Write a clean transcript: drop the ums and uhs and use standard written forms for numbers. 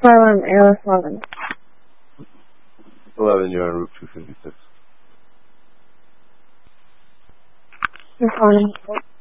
Air 11. 11, you're on Route 256. You're calling.